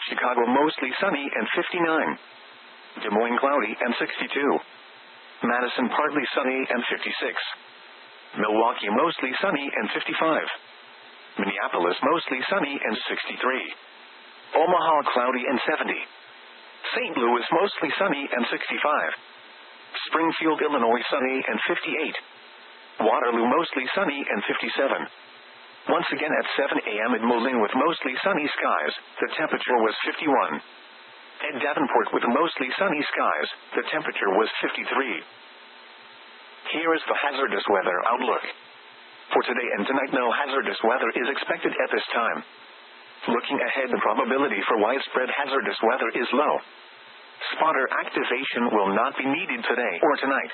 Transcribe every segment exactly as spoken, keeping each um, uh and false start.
Chicago mostly sunny and fifty-nine. Des Moines cloudy and sixty-two. Madison partly sunny and fifty-six. Milwaukee mostly sunny and fifty-five. Minneapolis mostly sunny and sixty-three. Omaha cloudy and seventy. Saint Louis mostly sunny and sixty-five. Springfield, Illinois sunny and fifty-eight. Waterloo mostly sunny and fifty-seven. Once again at seven a.m. in Moline with mostly sunny skies, the temperature was fifty-one. At Davenport with mostly sunny skies, the temperature was fifty-three. Here is the hazardous weather outlook. For today and tonight, no hazardous weather is expected at this time. Looking ahead, the probability for widespread hazardous weather is low. Spotter activation will not be needed today or tonight.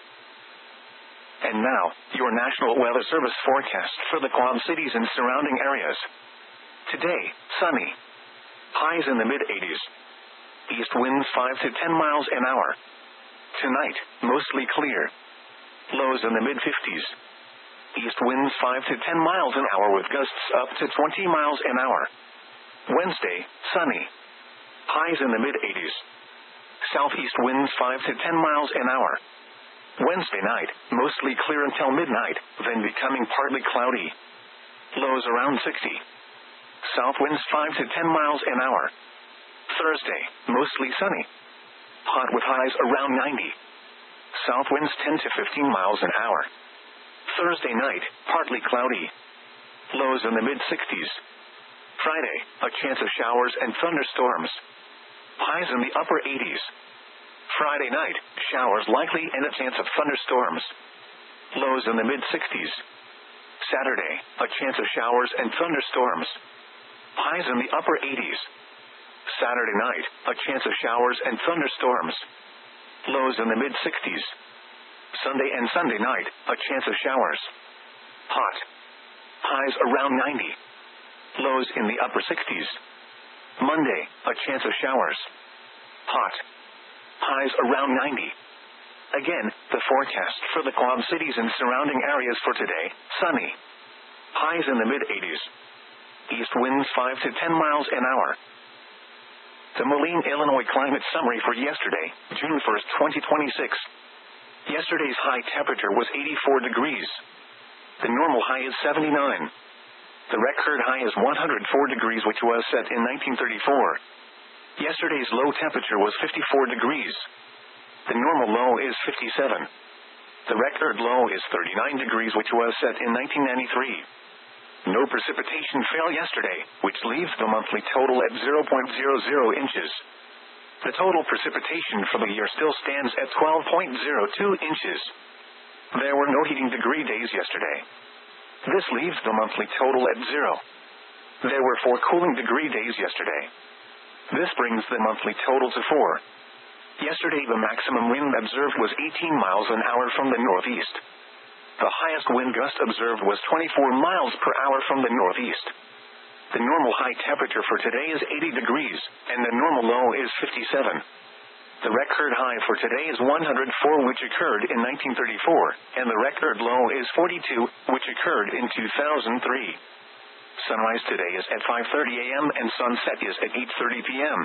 And now, your National Weather Service forecast for the Quad Cities and surrounding areas. Today, sunny. Highs in the mid-eighties. East winds five to ten miles an hour. Tonight, mostly clear. Lows in the mid-fifties. East winds five to ten miles an hour with gusts up to twenty miles an hour. Wednesday, sunny. Highs in the mid-eighties. Southeast winds five to ten miles an hour. Wednesday night, mostly clear until midnight, then becoming partly cloudy. Lows around sixty. South winds five to ten miles an hour. Thursday, mostly sunny. Hot with highs around ninety. South winds ten to fifteen miles an hour. Thursday night, partly cloudy. Lows in the mid-sixties. Friday, a chance of showers and thunderstorms. Highs in the upper eighties. Friday night, showers likely and a chance of thunderstorms. Lows in the mid-sixties. Saturday, a chance of showers and thunderstorms. Highs in the upper eighties. Saturday night, a chance of showers and thunderstorms. Lows in the mid-sixties. Sunday and Sunday night, a chance of showers. Hot. Highs around ninety. Lows in the upper sixties. Monday, a chance of showers. Hot. Highs around ninety. Again, the forecast for the Quad Cities and surrounding areas for today, sunny. Highs in the mid-eighties. East winds five to ten miles an hour. The Moline, Illinois climate summary for yesterday, June first, twenty twenty-six. Yesterday's high temperature was eighty-four degrees. The normal high is seventy-nine. The record high is one hundred four degrees, which was set in nineteen thirty-four. Yesterday's low temperature was fifty-four degrees. The normal low is fifty-seven. The record low is thirty-nine degrees, which was set in nineteen ninety-three. No precipitation fell yesterday, which leaves the monthly total at zero point zero zero inches. The total precipitation for the year still stands at twelve point zero two inches. There were no heating degree days yesterday. This leaves the monthly total at zero. There were four cooling degree days yesterday. This brings the monthly total to four. Yesterday the maximum wind observed was eighteen miles an hour from the northeast. The highest wind gust observed was twenty-four miles per hour from the northeast. The normal high temperature for today is eighty degrees, and the normal low is fifty-seven. The record high for today is one hundred four, which occurred in nineteen thirty-four, and the record low is forty-two, which occurred in two thousand three. Sunrise today is at five thirty a.m. and sunset is at eight thirty p.m.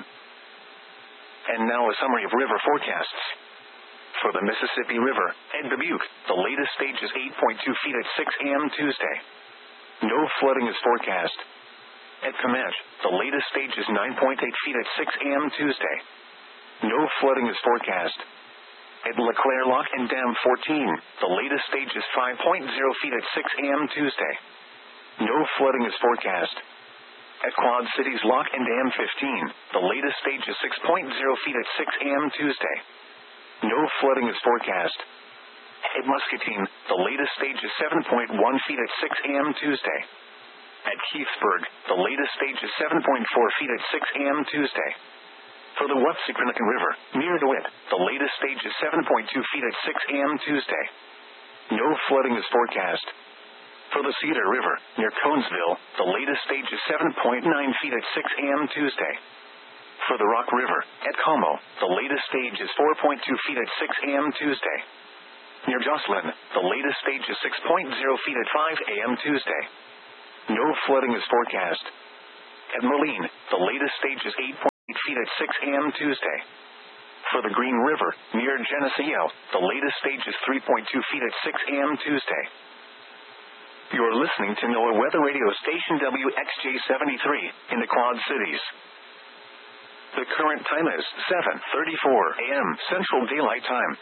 And now a summary of river forecasts. For the Mississippi River, at Dubuque, the latest stage is eight point two feet at six a.m. Tuesday. No flooding is forecast. At Comanche, the latest stage is nine point eight feet at six a.m. Tuesday. No flooding is forecast. At LeClaire Lock and Dam fourteen, the latest stage is five point zero feet at six a.m. Tuesday. No flooding is forecast. At Quad Cities Lock and Dam fifteen, the latest stage is six point zero feet at six a.m. Tuesday. No flooding is forecast. At Muscatine, the latest stage is seven point one feet at six a.m. Tuesday. At Keithsburg, the latest stage is seven point four feet at six a.m. Tuesday. For the Wapsiquanacan River, near DeWitt, the latest stage is seven point two feet at six a.m. Tuesday. No flooding is forecast. For the Cedar River, near Conesville, the latest stage is seven point nine feet at six a.m. Tuesday. For the Rock River, at Como, the latest stage is four point two feet at six a.m. Tuesday. Near Jocelyn, the latest stage is six point zero feet at five a.m. Tuesday. No flooding is forecast. At Moline, the latest stage is eight point eight feet feet at six a.m. Tuesday. For the Green River, near Geneseo, the latest stage is three point two feet at six a.m. Tuesday. You're listening to NOAA Weather Radio Station W X J seventy-three, in the Quad Cities. The current time is seven thirty-four a.m. Central Daylight Time.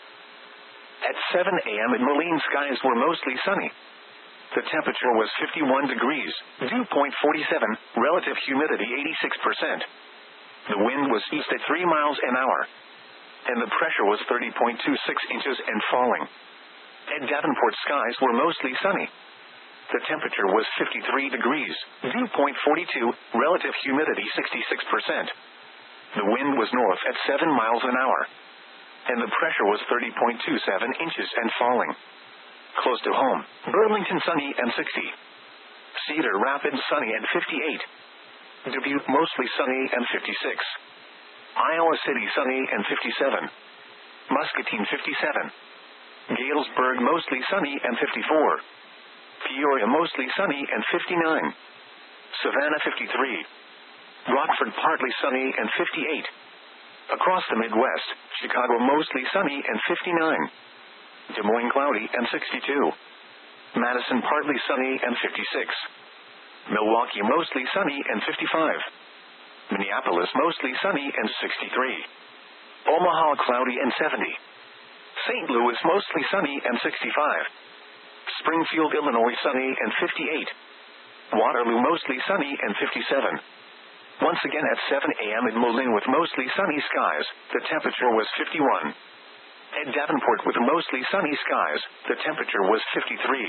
At seven a.m. in Moline, skies were mostly sunny. The temperature was fifty-one degrees, dew point forty-seven, relative humidity eighty-six percent. The wind was east at three miles an hour. And the pressure was thirty point two six inches and falling. At Davenport, skies were mostly sunny. The temperature was fifty-three degrees, dew point forty-two, relative humidity sixty-six percent. The wind was north at seven miles an hour. And the pressure was thirty point two seven inches and falling. Close to home, Burlington sunny and sixty. Cedar Rapids sunny and fifty-eight. Dubuque mostly sunny and fifty-six. Iowa City sunny and fifty-seven. Muscatine fifty-seven. Galesburg mostly sunny and fifty-four. Peoria mostly sunny and fifty-nine. Savannah fifty-three. Rockford partly sunny and fifty-eight. Across the Midwest, Chicago mostly sunny and fifty-nine. Des Moines cloudy and sixty-two. Madison partly sunny and fifty-six. Milwaukee mostly sunny and fifty-five. Minneapolis mostly sunny and sixty-three. Omaha cloudy and seventy. Saint Louis mostly sunny and sixty-five. Springfield, Illinois sunny and fifty-eight. Waterloo mostly sunny and fifty-seven. Once again at seven a.m. in Moline with mostly sunny skies, the temperature was fifty-one. At Davenport with mostly sunny skies, the temperature was fifty-three.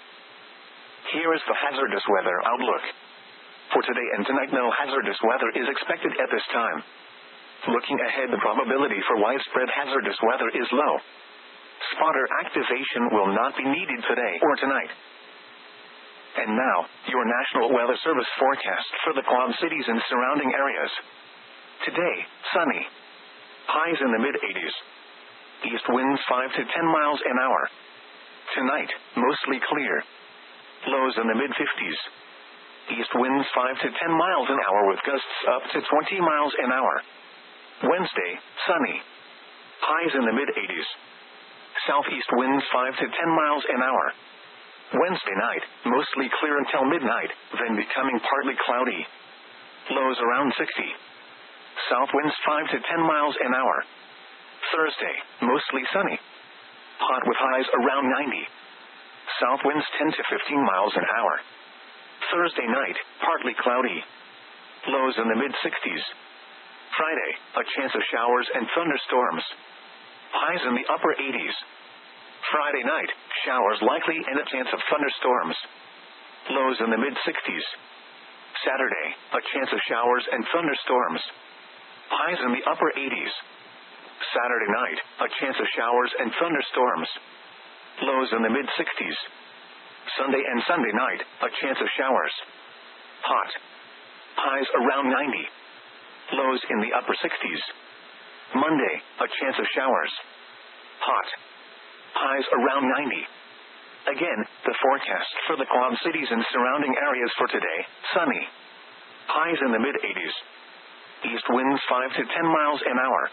Here is the hazardous weather outlook. For today and tonight, no hazardous weather is expected at this time. Looking ahead, the probability for widespread hazardous weather is low. Spotter activation will not be needed today or tonight. And now, your National Weather Service forecast for the Quad Cities and surrounding areas. Today, sunny. Highs in the mid-eighties. East winds five to ten miles an hour. Tonight, mostly clear. Lows in the mid-fifties. East winds five to ten miles an hour with gusts up to twenty miles an hour. Wednesday, sunny. Highs in the mid-eighties. Southeast winds five to ten miles an hour. Wednesday night, mostly clear until midnight, then becoming partly cloudy. Lows around sixty. South winds five to ten miles an hour. Thursday, mostly sunny. Hot with highs around ninety. South winds ten to fifteen miles an hour. Thursday night, partly cloudy. Lows in the mid-sixties. Friday, a chance of showers and thunderstorms. Highs in the upper eighties. Friday night, showers likely and a chance of thunderstorms. Lows in the mid-sixties. Saturday, a chance of showers and thunderstorms. Highs in the upper eighties. Saturday night, a chance of showers and thunderstorms. Lows in the mid-sixties. Sunday and Sunday night, a chance of showers. Hot. Highs around ninety. Lows in the upper sixties. Monday, a chance of showers. Hot. Highs around ninety. Again, the forecast for the Quad Cities and surrounding areas for today, sunny. Highs in the mid-eighties. East winds five to ten miles an hour.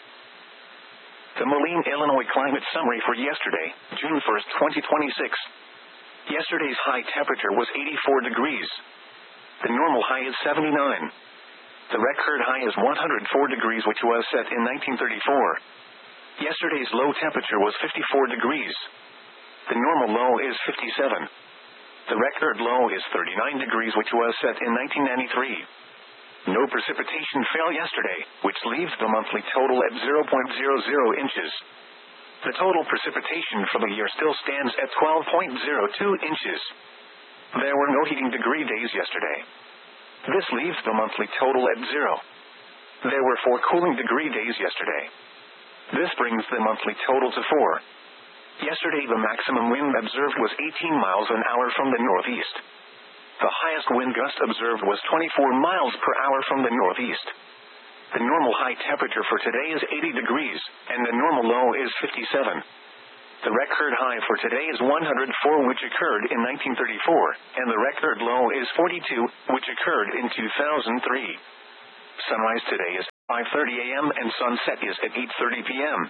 The Moline, Illinois climate summary for yesterday, June first, twenty twenty-six. Yesterday's high temperature was eighty-four degrees. The normal high is seventy-nine. The record high is one hundred four degrees, which was set in nineteen thirty-four. Yesterday's low temperature was fifty-four degrees. The normal low is fifty-seven. The record low is thirty-nine degrees, which was set in nineteen ninety-three. No precipitation fell yesterday, which leaves the monthly total at zero point zero zero inches. The total precipitation for the year still stands at twelve point zero two inches. There were no heating degree days yesterday. This leaves the monthly total at zero. There were four cooling degree days yesterday. This brings the monthly total to four. Yesterday the maximum wind observed was eighteen miles an hour from the northeast. The highest wind gust observed was twenty-four miles per hour from the northeast. The normal high temperature for today is eighty degrees, and the normal low is fifty-seven. The record high for today is one hundred four, which occurred in nineteen thirty-four, and the record low is forty-two, which occurred in two thousand three. Sunrise today is five thirty a.m. and sunset is at eight thirty p.m.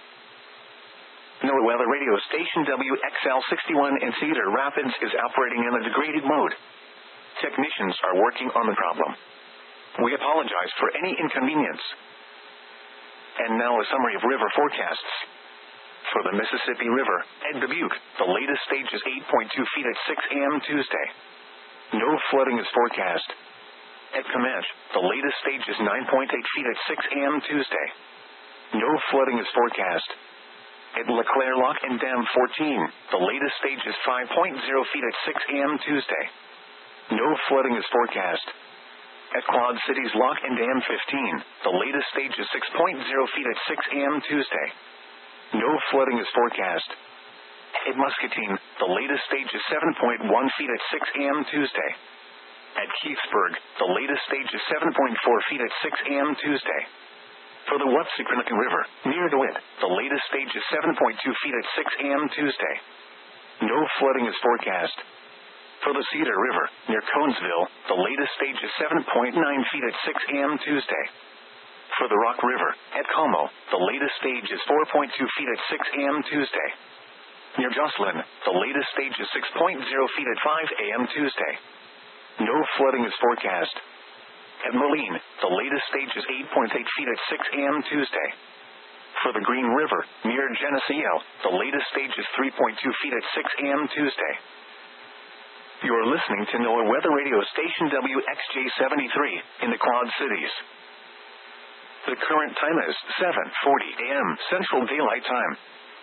NOAA Weather Radio Station W X L sixty-one in Cedar Rapids is operating in a degraded mode. Technicians are working on the problem. We apologize for any inconvenience. And now a summary of river forecasts. For the Mississippi River, at Dubuque, the latest stage is eight point two feet at six a.m. Tuesday. No flooding is forecast. At Comanche, the latest stage is nine point eight feet at six a.m. Tuesday. No flooding is forecast. At LeClaire Lock and Dam fourteen, the latest stage is five point zero feet at six a.m. Tuesday. No flooding is forecast. At Quad Cities Lock and Dam fifteen, the latest stage is six point zero feet at six a.m. Tuesday. No flooding is forecast. At Muscatine, the latest stage is seven point one feet at six a.m. Tuesday. At Keithsburg, the latest stage is seven point four feet at six a.m. Tuesday. For the Wapsiquanacan River, near DeWitt, the latest stage is seven point two feet at six a.m. Tuesday. No flooding is forecast. For the Cedar River, near Conesville, the latest stage is seven point nine feet at six a.m. Tuesday. For the Rock River, at Como, the latest stage is four point two feet at six a.m. Tuesday. Near Jocelyn, the latest stage is six point zero feet at five a.m. Tuesday. No flooding is forecast. At Moline, the latest stage is eight point eight feet at six a.m. Tuesday. For the Green River, near Geneseo, the latest stage is three point two feet at six a.m. Tuesday. You are listening to NOAA Weather Radio Station W X J seventy-three in the Quad Cities. The current time is seven forty a.m. Central Daylight Time.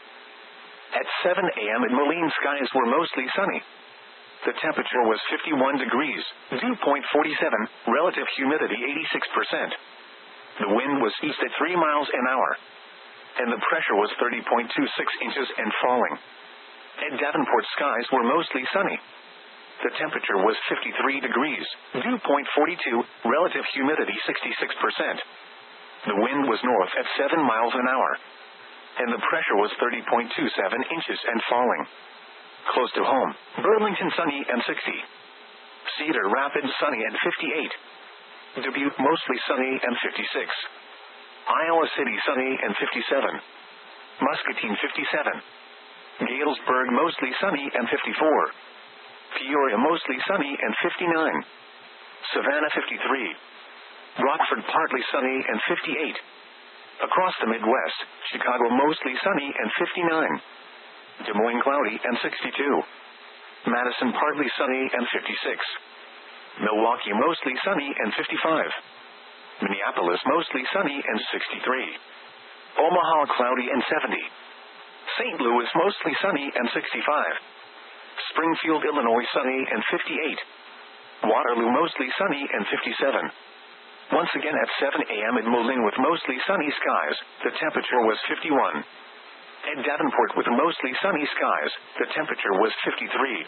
At seven a.m. in Moline, skies were mostly sunny. The temperature was fifty-one degrees, dew point forty-seven, relative humidity eighty-six percent. The wind was east at three miles an hour, and the pressure was thirty point two six inches and falling. At Davenport, skies were mostly sunny. The temperature was fifty-three degrees, dew point forty-two, relative humidity sixty-six percent. The wind was north at seven miles an hour, and the pressure was thirty point two seven inches and falling. Close to home, Burlington sunny and sixty. Cedar Rapids sunny and fifty-eight. Dubuque mostly sunny and fifty-six. Iowa City sunny and fifty-seven. Muscatine fifty-seven. Galesburg mostly sunny and fifty-four. Peoria mostly sunny and fifty-nine. Savannah fifty-three. Rockford partly sunny and fifty-eight. Across the Midwest, Chicago mostly sunny and fifty-nine. Des Moines cloudy and sixty-two. Madison partly sunny and fifty-six. Milwaukee mostly sunny and fifty-five. Minneapolis mostly sunny and sixty-three. Omaha cloudy and seventy. Saint Louis mostly sunny and sixty-five. Springfield, Illinois sunny and fifty-eight. Waterloo mostly sunny and fifty-seven. Once again at seven a.m. in Moline with mostly sunny skies, the temperature was fifty-one. At Davenport with mostly sunny skies, the temperature was fifty-three.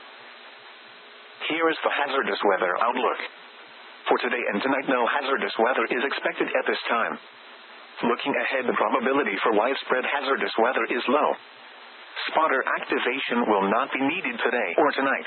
Here is the hazardous weather outlook. For today and tonight, no hazardous weather is expected at this time. Looking ahead, the probability for widespread hazardous weather is low. Spotter activation will not be needed today or tonight.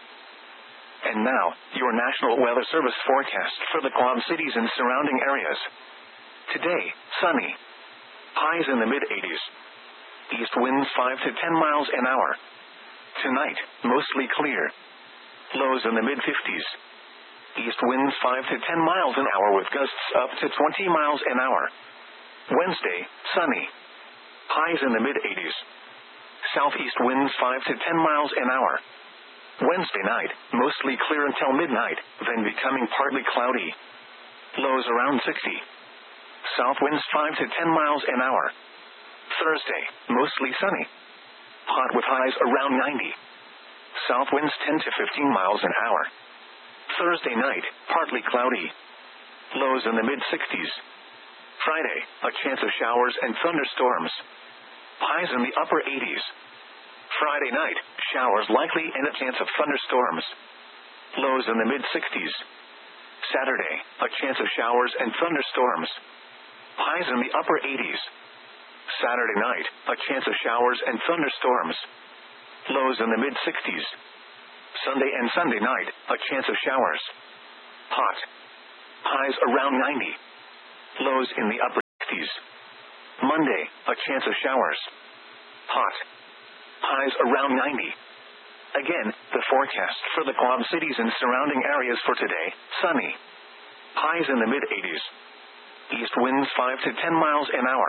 And now, your National Weather Service forecast for the Quad Cities and surrounding areas. Today, sunny. Highs in the mid-eighties. East winds five to ten miles an hour. Tonight, mostly clear. Lows in the mid-fifties. East winds five to ten miles an hour with gusts up to twenty miles an hour. Wednesday, sunny. Highs in the mid-eighties. Southeast winds five to ten miles an hour. Wednesday night, mostly clear until midnight, then becoming partly cloudy. Lows around sixty. South winds five to ten miles an hour. Thursday, mostly sunny. Hot with highs around ninety. South winds ten to fifteen miles an hour. Thursday night, partly cloudy. Lows in the mid-sixties. Friday, a chance of showers and thunderstorms. Highs in the upper eighties. Friday night, showers likely and a chance of thunderstorms. Lows in the mid-sixties. Saturday, a chance of showers and thunderstorms. Highs in the upper eighties. Saturday night, a chance of showers and thunderstorms. Lows in the mid-sixties. Sunday and Sunday night, a chance of showers. Hot. Highs around ninety. Lows in the upper sixties. Monday, a chance of showers. Hot. Highs around ninety. Again, the forecast for the Quad Cities and surrounding areas for today, sunny. Highs in the mid-eighties. East winds five to ten miles an hour.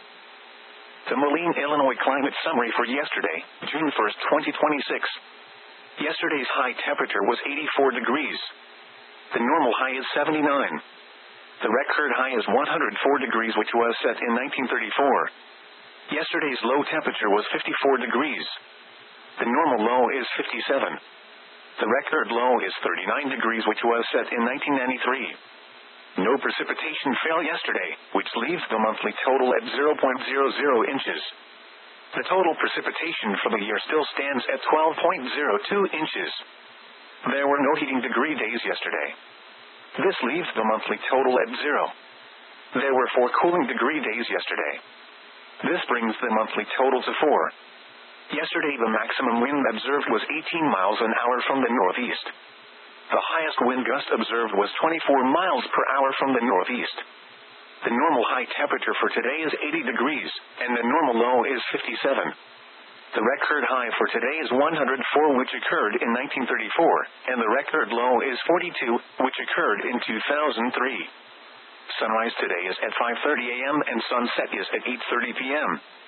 The Moline, Illinois climate summary for yesterday, June first, twenty twenty-six. Yesterday's high temperature was eighty-four degrees. The normal high is seventy-nine. The record high is one hundred four degrees, which was set in nineteen thirty-four. Yesterday's low temperature was fifty-four degrees. The normal low is fifty-seven. The record low is thirty-nine degrees, which was set in nineteen ninety-three. No precipitation fell yesterday, which leaves the monthly total at zero point zero zero inches. The total precipitation for the year still stands at twelve point zero two inches. There were no heating degree days yesterday. This leaves the monthly total at zero. There were four cooling degree days yesterday. This brings the monthly total to four. Yesterday the maximum wind observed was eighteen miles an hour from the northeast. The highest wind gust observed was twenty-four miles per hour from the northeast. The normal high temperature for today is eighty degrees, and the normal low is fifty-seven. The record high for today is one hundred four, which occurred in nineteen thirty-four, and the record low is forty-two, which occurred in two thousand three. Sunrise today is at five thirty a.m. and sunset is at eight thirty p.m.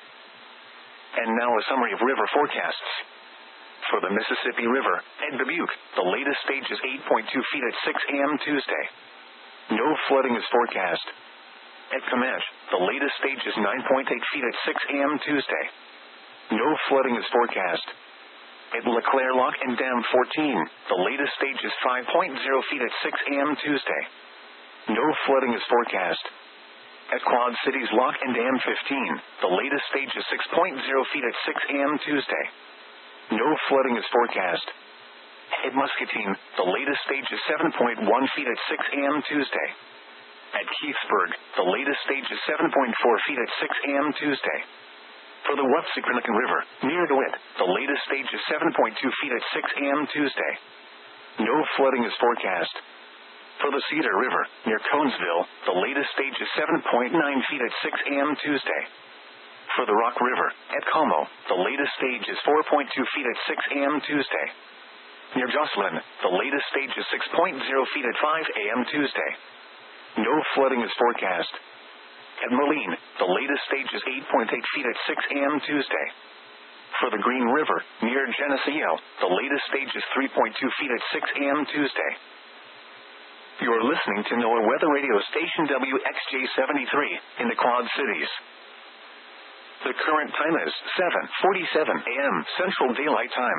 And now a summary of river forecasts. For the Mississippi River, at Dubuque, the latest stage is eight point two feet at six a.m. Tuesday. No flooding is forecast. At Comanche, the latest stage is nine point eight feet at six a.m. Tuesday. No flooding is forecast. At LeClaire Lock and Dam fourteen, the latest stage is five point zero feet at six a.m. Tuesday. No flooding is forecast. At Quad Cities Lock and Dam fifteen, the latest stage is six point zero feet at six a.m. Tuesday. No flooding is forecast. At Muscatine, the latest stage is seven point one feet at six a.m. Tuesday. At Keithsburg, the latest stage is seven point four feet at six a.m. Tuesday. For the Wapsiquanacan River, near DeWitt, the latest stage is seven point two feet at six a.m. Tuesday. No flooding is forecast. For the Cedar River, near Conesville, the latest stage is seven point nine feet at six a.m. Tuesday. For the Rock River, at Como, the latest stage is four point two feet at six a.m. Tuesday. Near Jocelyn, the latest stage is six point zero feet at five a.m. Tuesday. No flooding is forecast. At Moline, the latest stage is eight point eight feet at six a.m. Tuesday. For the Green River, near Geneseo, the latest stage is three point two feet at six a.m. Tuesday. You are listening to NOAA Weather Radio Station W X J seventy-three in the Quad Cities. The current time is seven forty-seven a.m. Central Daylight Time.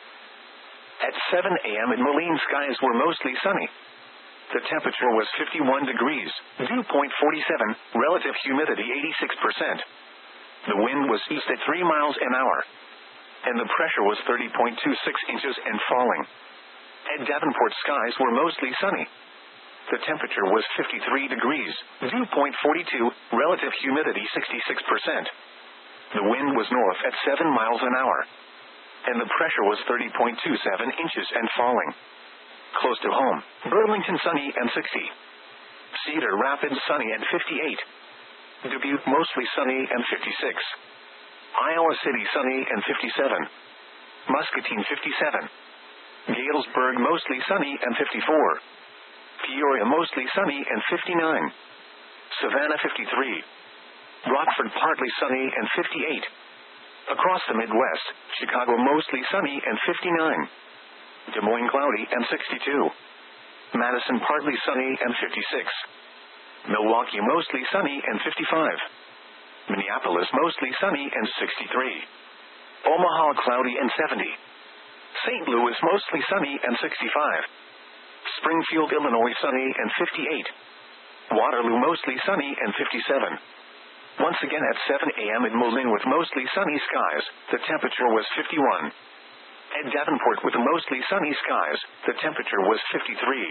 At seven a.m. in Moline, skies were mostly sunny. The temperature was fifty-one degrees, dew point forty-seven, relative humidity eighty-six percent. The wind was east at three miles an hour. And the pressure was thirty point two six inches and falling. At Davenport, skies were mostly sunny. The temperature was fifty-three degrees, dew point forty-two, relative humidity sixty-six percent. The wind was north at seven miles an hour. And the pressure was thirty point two seven inches and falling. Close to home, Burlington sunny and sixty. Cedar Rapids sunny and fifty-eight. Dubuque mostly sunny and fifty-six. Iowa City sunny and fifty-seven. Muscatine fifty-seven. Galesburg mostly sunny and fifty-four. Peoria mostly sunny and fifty-nine. Savannah fifty-three. Rockford partly sunny and fifty-eight. Across the Midwest, Chicago mostly sunny and fifty-nine. Des Moines cloudy and sixty-two. Madison partly sunny and fifty-six. Milwaukee mostly sunny and fifty-five. Minneapolis mostly sunny and sixty-three. Omaha cloudy and seventy. Saint Louis mostly sunny and sixty-five. Springfield, Illinois sunny and fifty-eight. Waterloo mostly sunny and fifty-seven. Once again at seven a.m. in Moline with mostly sunny skies, the temperature was fifty-one. At Davenport with mostly sunny skies, the temperature was fifty-three.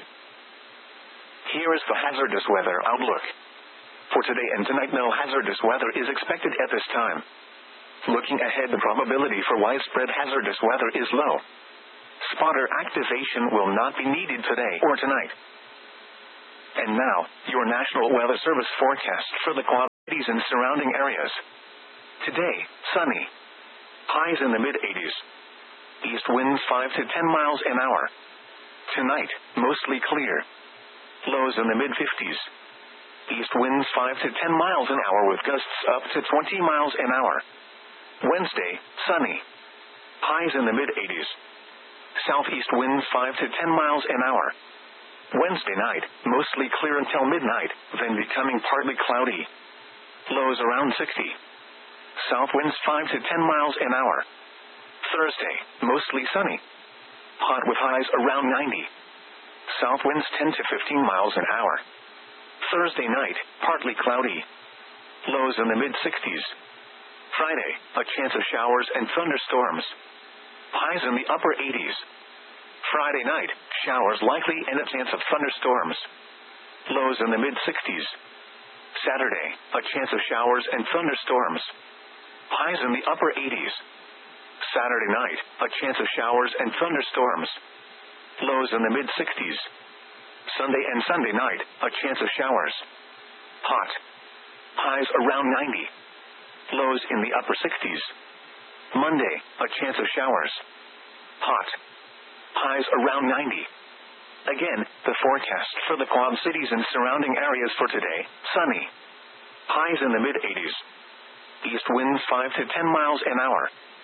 Here is the hazardous weather outlook. For today and tonight, no hazardous weather is expected at this time. Looking ahead, the probability for widespread hazardous weather is low. Spotter activation will not be needed today or tonight. And now, your National Weather Service forecast for the Quad Cities and surrounding areas. Today, sunny. Highs in the mid eighties. East winds five to ten miles an hour. Tonight, mostly clear. Lows in the mid fifties. East winds five to ten miles an hour with gusts up to twenty miles an hour. Wednesday, sunny. Highs in the mid eighties. Southeast winds five to ten miles an hour. Wednesday night, mostly clear until midnight, then becoming partly cloudy. Lows around sixty. South winds five to ten miles an hour. Thursday, mostly sunny. Hot with highs around ninety. South winds ten to fifteen miles an hour. Thursday night, partly cloudy. Lows in the mid sixties. Friday, a chance of showers and thunderstorms. Highs in the upper eighties. Friday night, showers likely and a chance of thunderstorms. Lows in the mid sixties. Saturday, a chance of showers and thunderstorms. Highs in the upper eighties. Saturday night, a chance of showers and thunderstorms. Lows in the mid sixties. Sunday and Sunday night, a chance of showers. Hot. Highs around ninety. Lows in the upper sixties. Monday, a chance of showers. Hot. Highs around ninety. Again, the forecast for the Quad Cities and surrounding areas for today, sunny. Highs in the mid eighties. East winds five to ten miles an hour.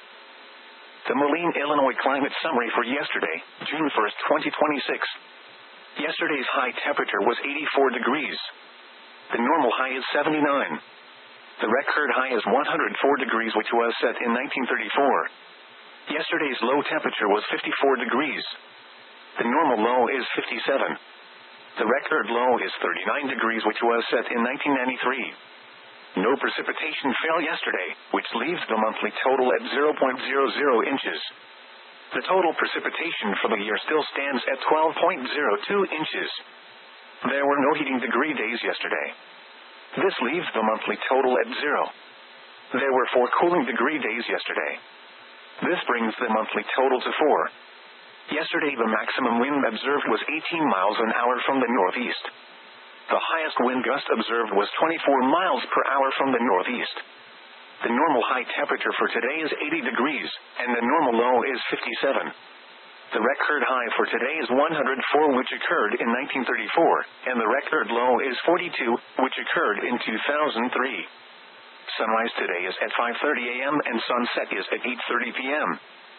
The Moline, Illinois climate summary for yesterday, June first, twenty twenty-six. Yesterday's high temperature was eighty-four degrees. The normal high is seventy-nine. The record high is one hundred four degrees, which was set in nineteen thirty-four. Yesterday's low temperature was fifty-four degrees. The normal low is fifty-seven. The record low is thirty-nine degrees, which was set in nineteen ninety-three. No precipitation fell yesterday, which leaves the monthly total at zero point zero zero inches. The total precipitation for the year still stands at twelve point zero two inches. There were no heating degree days yesterday. This leaves the monthly total at zero. There were four cooling degree days yesterday. This brings the monthly total to four. Yesterday the maximum wind observed was eighteen miles an hour from the northeast. The highest wind gust observed was twenty-four miles per hour from the northeast. The normal high temperature for today is eighty degrees, and the normal low is fifty-seven. The record high for today is one hundred four, which occurred in nineteen thirty-four, and the record low is forty-two, which occurred in two thousand three. Sunrise today is at five thirty a.m. and sunset is at eight thirty p.m.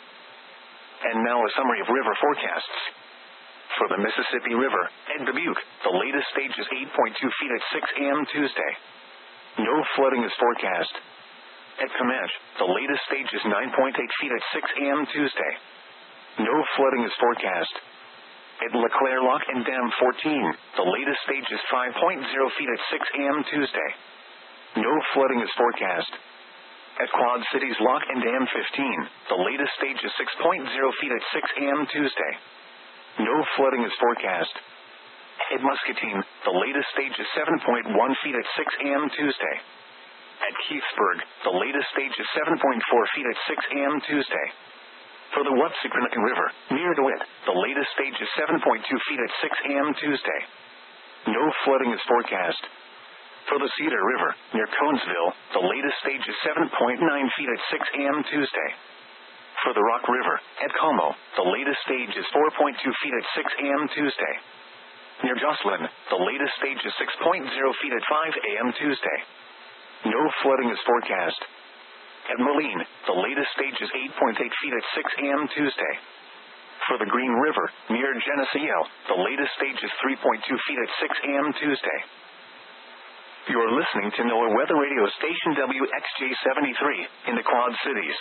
And now a summary of river forecasts. For the Mississippi River, at Dubuque, the latest stage is eight point two feet at six a.m. Tuesday. No flooding is forecast. At Comanche, the latest stage is nine point eight feet at six a.m. Tuesday. No flooding is forecast. At LeClaire Lock and Dam fourteen, the latest stage is five point zero feet at six a.m. Tuesday. No flooding is forecast. At Quad Cities Lock and Dam fifteen, the latest stage is six point zero feet at six a.m. Tuesday. No flooding is forecast. At Muscatine, the latest stage is seven point one feet at six a.m. Tuesday. At Keithsburg, the latest stage is seven point four feet at six a.m. Tuesday. For the Wapsiquanacan River, near DeWitt, the latest stage is seven point two feet at six a.m. Tuesday. No flooding is forecast. For the Cedar River, near Conesville, the latest stage is seven point nine feet at six a.m. Tuesday. For the Rock River, at Como, the latest stage is four point two feet at six a.m. Tuesday. Near Jocelyn, the latest stage is six point zero feet at five a.m. Tuesday. No flooding is forecast. At Moline, the latest stage is eight point eight feet at six a.m. Tuesday. For the Green River, near Geneseo, the latest stage is three point two feet at six a.m. Tuesday. You're listening to NOAA Weather Radio Station W X J seventy-three in the Quad Cities.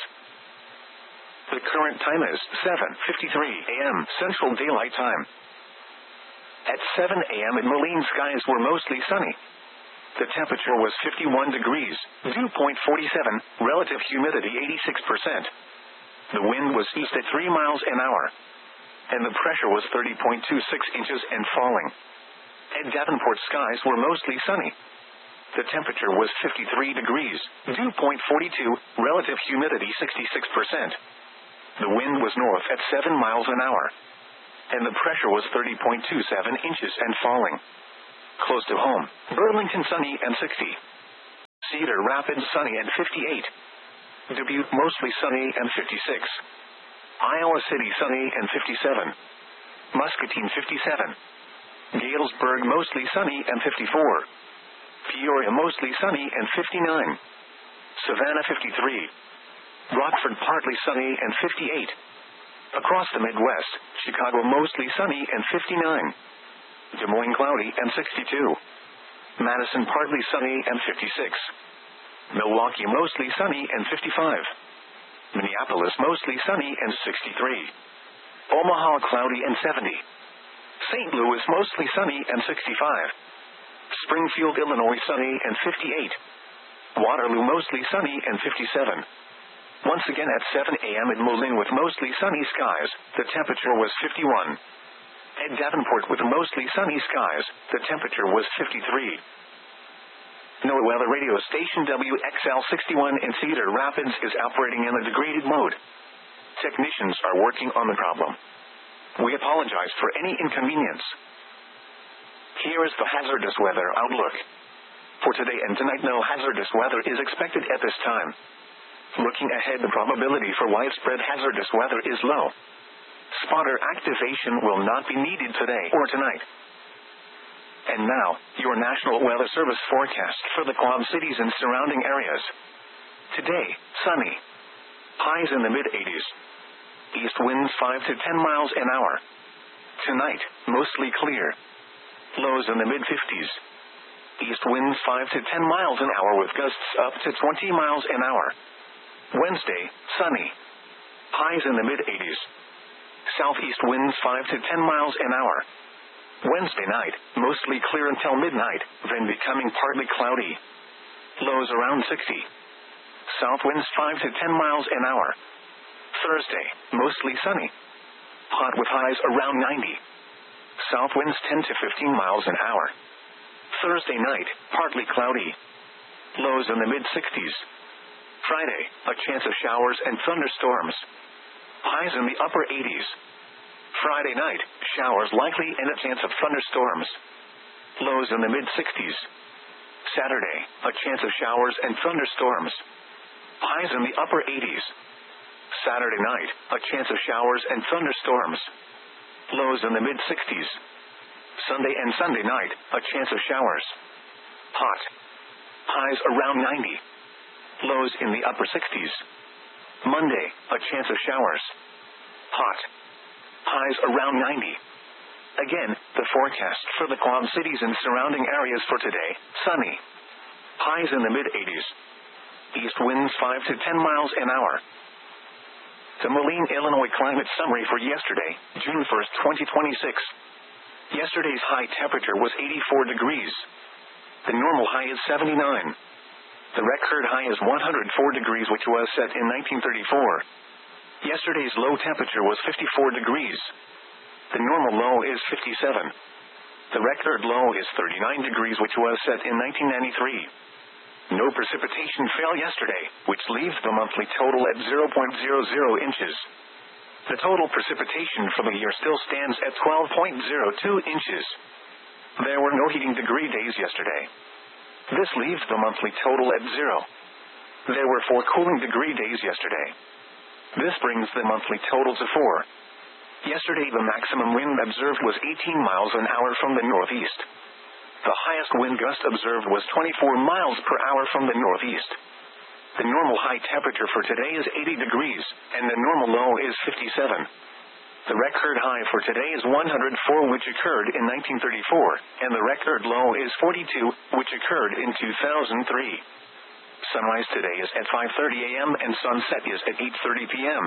The current time is seven fifty-three a.m. Central Daylight Time. At seven a.m. in Moline, skies were mostly sunny. The temperature was fifty-one degrees, dew point forty-seven, relative humidity eighty-six percent. The wind was east at three miles an hour. And the pressure was thirty point two six inches and falling. At Davenport, skies were mostly sunny. The temperature was fifty-three degrees, dew point forty-two, relative humidity sixty-six percent. The wind was north at seven miles an hour. And the pressure was thirty point two seven inches and falling. Close to home, Burlington sunny and sixty. Cedar Rapids sunny and fifty-eight. Dubuque mostly sunny and fifty-six. Iowa City sunny and fifty-seven. Muscatine fifty-seven. Galesburg mostly sunny and fifty-four. Peoria mostly sunny and fifty-nine. Savannah fifty-three. Rockford partly sunny and fifty-eight. Across the Midwest, Chicago mostly sunny and fifty-nine. Des Moines cloudy and sixty-two. Madison partly sunny and fifty-six. Milwaukee mostly sunny and fifty-five. Minneapolis mostly sunny and sixty-three. Omaha cloudy and seventy. Saint Louis mostly sunny and sixty-five. Springfield, Illinois sunny and fifty-eight. Waterloo mostly sunny and fifty-seven. Once again at seven a.m. in Moline with mostly sunny skies, the temperature was fifty-one. At Davenport with mostly sunny skies, the temperature was fifty-three. NOAA weather radio station W X L sixty-one in Cedar Rapids is operating in a degraded mode. Technicians are working on the problem. We apologize for any inconvenience. Here is the hazardous weather outlook. For today and tonight, no hazardous weather is expected at this time. Looking ahead, the probability for widespread hazardous weather is low. Spotter activation will not be needed today or tonight. And now, your National Weather Service forecast for the Quad Cities and surrounding areas. Today, sunny. Highs in the mid-eighties. East winds five to ten miles an hour. Tonight, mostly clear. Lows in the mid-fifties. East winds five to ten miles an hour with gusts up to twenty miles an hour. Wednesday, sunny. Highs in the mid-eighties. Southeast winds five to ten miles an hour. Wednesday night, mostly clear until midnight, then becoming partly cloudy. Lows around sixty. South winds five to ten miles an hour. Thursday, mostly sunny. Hot with highs around ninety. South winds ten to fifteen miles an hour. Thursday night, partly cloudy. Lows in the mid-sixties. Friday, a chance of showers and thunderstorms. Highs in the upper eighties. Friday night, showers likely and a chance of thunderstorms. Lows in the mid-sixties. Saturday, a chance of showers and thunderstorms. Highs in the upper eighties. Saturday night, a chance of showers and thunderstorms. Lows in the mid-sixties. Sunday and Sunday night, a chance of showers. Hot. Highs around ninety. Lows in the upper sixties. Monday, a chance of showers. Hot. Highs around ninety. Again, the forecast for the Quad Cities and surrounding areas for today, sunny. Highs in the mid-eighties. East winds five to ten miles an hour. The Moline, Illinois climate summary for yesterday, June first, twenty twenty-six. Yesterday's high temperature was eighty-four degrees. The normal high is seventy-nine. The record high is one hundred four degrees, which was set in nineteen thirty-four. Yesterday's low temperature was fifty-four degrees. The normal low is fifty-seven. The record low is thirty-nine degrees, which was set in nineteen ninety-three. No precipitation fell yesterday, which leaves the monthly total at zero point zero zero inches. The total precipitation for the year still stands at twelve point zero two inches. There were no heating degree days yesterday. This leaves the monthly total at zero. There were four cooling degree days yesterday. This brings the monthly total to four. Yesterday the maximum wind observed was eighteen miles an hour from the northeast. The highest wind gust observed was twenty-four miles per hour from the northeast. The normal high temperature for today is eighty degrees, and the normal low is fifty-seven. The record high for today is one hundred four, which occurred in nineteen thirty-four, and the record low is forty-two, which occurred in two thousand three. Sunrise today is at five thirty a.m. and sunset is at eight thirty p.m.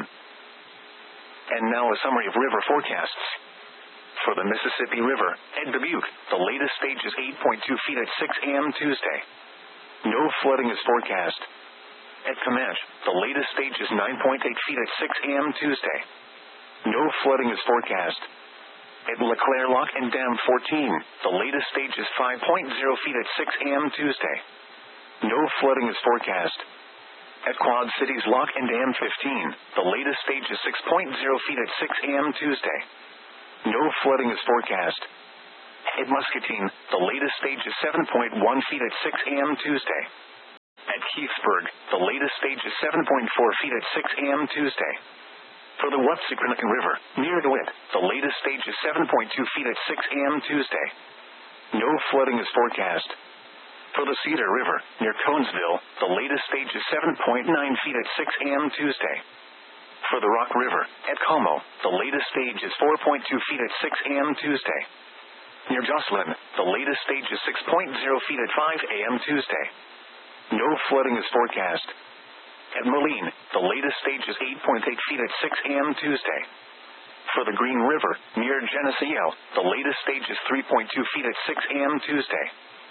And now a summary of river forecasts. For the Mississippi River, at Dubuque, the latest stage is eight point two feet at six a.m. Tuesday. No flooding is forecast. At Comanche, the latest stage is nine point eight feet at six a.m. Tuesday. No flooding is forecast. At LeClaire Lock and Dam fourteen, the latest stage is five point zero feet at six a.m. Tuesday. No flooding is forecast. At Quad Cities Lock and Dam fifteen, the latest stage is six point zero feet at six a.m. Tuesday. No flooding is forecast. At Muscatine, the latest stage is seven point one feet at six a.m. Tuesday. At Keithsburg, the latest stage is seven point four feet at six a.m. Tuesday. For the Watsicranican River, near DeWitt, the latest stage is seven point two feet at six a.m. Tuesday. No flooding is forecast. For the Cedar River, near Conesville, the latest stage is seven point nine feet at six a.m. Tuesday. For the Rock River, at Como, the latest stage is four point two feet at six a.m. Tuesday. Near Jocelyn, the latest stage is six point zero feet at five a.m. Tuesday. No flooding is forecast. At Moline, the latest stage is eight point eight feet at six a.m. Tuesday. For the Green River, near Geneseo, the latest stage is three point two feet at six a.m. Tuesday.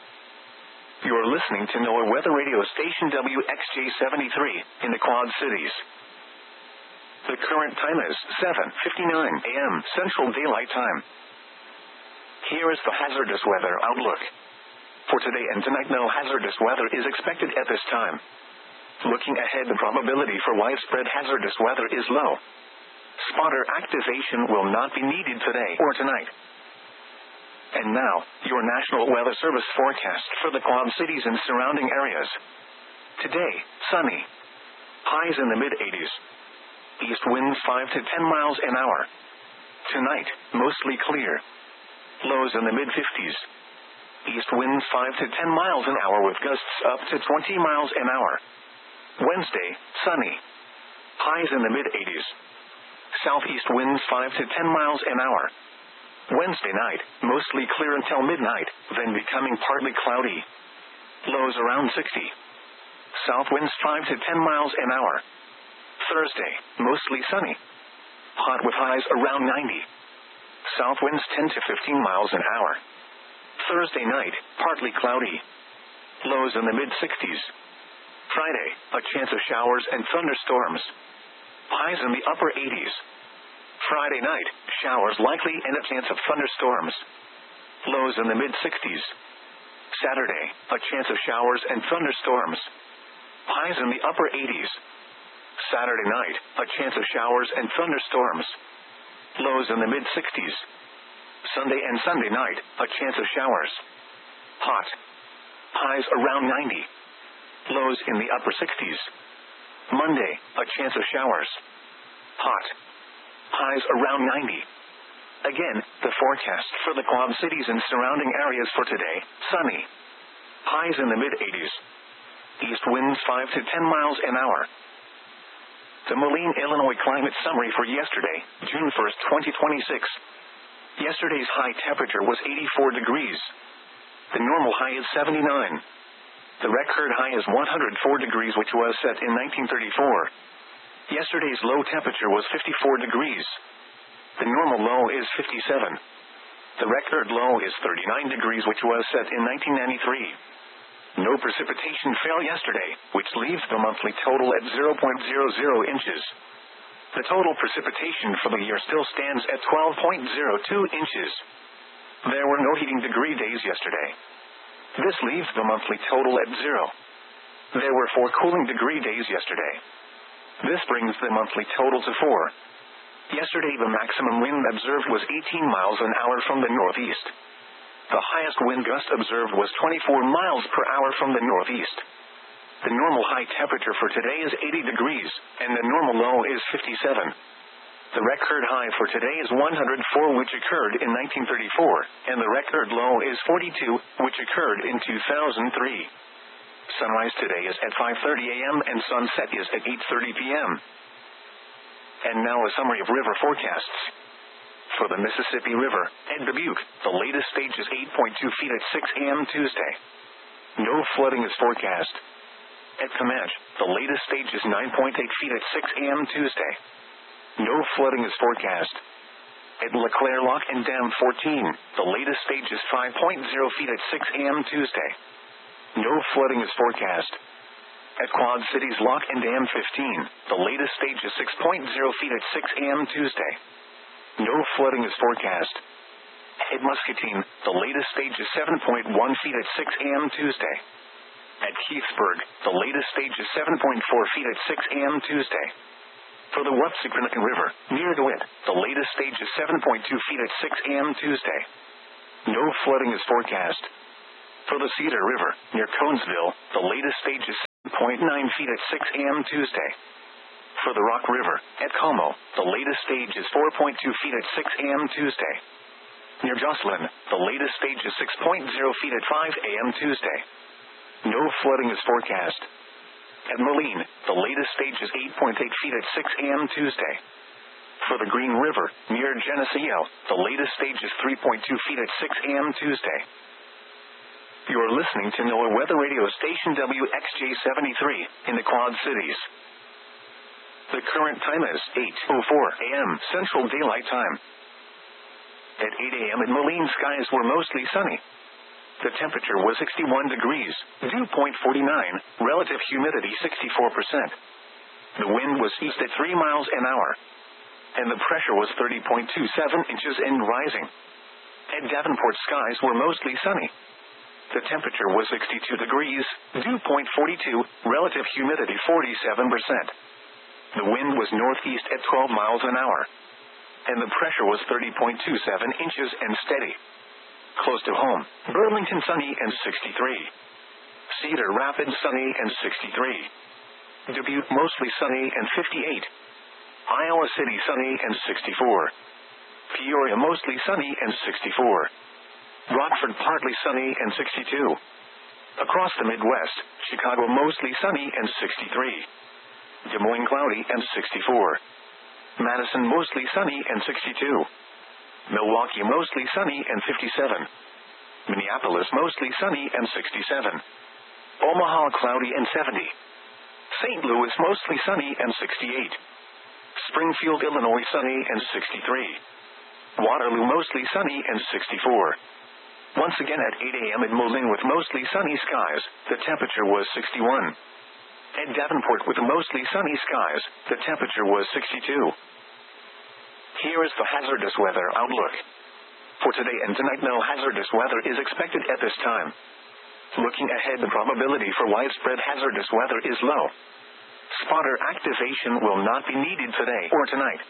You are listening to NOAA Weather Radio Station W X J seventy-three in the Quad Cities. The current time is seven fifty-nine a.m. Central Daylight Time. Here is the hazardous weather outlook. For today and tonight, no hazardous weather is expected at this time. Looking ahead, the probability for widespread hazardous weather is low. Spotter activation will not be needed today or tonight. And now, your National Weather Service forecast for the Quad Cities and surrounding areas. Today, sunny. Highs in the mid-eighties. East winds five to ten miles an hour. Tonight, mostly clear. Lows in the mid-fifties. East winds five to ten miles an hour with gusts up to twenty miles an hour. Wednesday, sunny. Highs in the mid-eighties. Southeast winds five to ten miles an hour. Wednesday night, mostly clear until midnight, then becoming partly cloudy. Lows around sixty. South winds five to ten miles an hour. Thursday, mostly sunny. Hot with highs around ninety. South winds ten to fifteen miles an hour. Thursday night, partly cloudy. Lows in the mid-sixties. Friday, a chance of showers and thunderstorms. Highs in the upper eighties. Friday night, showers likely and a chance of thunderstorms. Lows in the mid-sixties. Saturday, a chance of showers and thunderstorms. Highs in the upper eighties. Saturday night, a chance of showers and thunderstorms. Lows in the mid-sixties. Sunday and Sunday night, a chance of showers. Hot. Highs around ninety. Lows in the upper sixties. Monday, a chance of showers. Hot. Highs around ninety. Again, the forecast for the Quad Cities and surrounding areas for today, sunny. Highs in the mid-eighties. East winds five to ten miles an hour. The Moline, Illinois climate summary for yesterday, June first, twenty twenty-six. Yesterday's high temperature was eighty-four degrees. The normal high is seventy-nine. The record high is one hundred four degrees, which was set in nineteen thirty-four. Yesterday's low temperature was fifty-four degrees. The normal low is fifty-seven. The record low is thirty-nine degrees, which was set in nineteen ninety-three. No precipitation fell yesterday, which leaves the monthly total at zero point zero zero inches. The total precipitation for the year still stands at twelve point zero two inches. There were no heating degree days yesterday. This leaves the monthly total at zero. There were four cooling degree days yesterday. This brings the monthly total to four. Yesterday the maximum wind observed was eighteen miles an hour from the northeast. The highest wind gust observed was twenty-four miles per hour from the northeast. The normal high temperature for today is eighty degrees, and the normal low is fifty-seven. The record high for today is one hundred four, which occurred in nineteen thirty-four, and the record low is forty-two, which occurred in two thousand three. Sunrise today is at five thirty a.m. and sunset is at eight thirty p.m. And now a summary of river forecasts. For the Mississippi River, at Dubuque, the latest stage is eight point two feet at six a.m. Tuesday. No flooding is forecast. At Comanche, the latest stage is nine point eight feet at six a.m. Tuesday. No flooding is forecast. At LeClaire Lock and Dam fourteen, the latest stage is five point zero feet at six a.m. Tuesday. No flooding is forecast. At Quad Cities Lock and Dam fifteen, the latest stage is six point zero feet at six a.m. Tuesday. No flooding is forecast. At Muscatine, the latest stage is seven point one feet at six a.m. Tuesday. At Keithsburg, the latest stage is seven point four feet at six a.m. Tuesday. For the Watsicranican River, near DeWitt, the latest stage is seven point two feet at six a.m. Tuesday. No flooding is forecast. For the Cedar River, near Conesville, the latest stage is seven point nine feet at six a m Tuesday. For the Rock River, at Como, the latest stage is four point two feet at six a m Tuesday. Near Jocelyn, the latest stage is six point zero feet at five a m Tuesday. No flooding is forecast. At Moline, the latest stage is eight point eight feet at six a m Tuesday. For the Green River, near Geneseo, the latest stage is three point two feet at six a m Tuesday. You are listening to NOAA Weather Radio Station W X J seventy-three in the Quad Cities. The current time is eight oh four a m Central Daylight Time. At eight a m in Moline, skies were mostly sunny. The temperature was sixty-one degrees, dew point forty-nine, relative humidity sixty-four percent. The wind was east at three miles an hour. And the pressure was thirty point two seven inches and rising. At Davenport, skies were mostly sunny. The temperature was sixty-two degrees, dew point forty-two, relative humidity forty-seven percent. The wind was northeast at twelve miles an hour. And the pressure was thirty point two seven inches and steady. Close to home, Burlington sunny and sixty-three. Cedar Rapids sunny and sixty-three. Dubuque mostly sunny and fifty-eight. Iowa City sunny and sixty-four. Peoria mostly sunny and sixty-four. Rockford partly sunny and sixty-two. Across the Midwest, Chicago mostly sunny and sixty-three. Des Moines cloudy and sixty-four. Madison mostly sunny and sixty-two. Milwaukee mostly sunny and fifty-seven. Minneapolis mostly sunny and sixty-seven. Omaha cloudy and seventy. Saint Louis mostly sunny and sixty-eight. Springfield, Illinois sunny and sixty-three. Waterloo mostly sunny and sixty-four. Once again at eight a m in Moline with mostly sunny skies, the temperature was sixty-one. At Davenport with mostly sunny skies, the temperature was sixty-two. Here is the hazardous weather outlook. For today and tonight, no hazardous weather is expected at this time. Looking ahead, the probability for widespread hazardous weather is low. Spotter activation will not be needed today or tonight.